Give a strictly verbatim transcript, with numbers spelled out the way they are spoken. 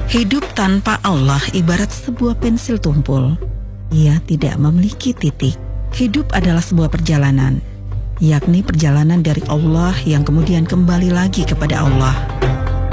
Hidup tanpa Allah ibarat sebuah pensil tumpul. Ia tidak memiliki titik. Hidup adalah sebuah perjalanan, yakni perjalanan dari Allah yang kemudian kembali lagi kepada Allah.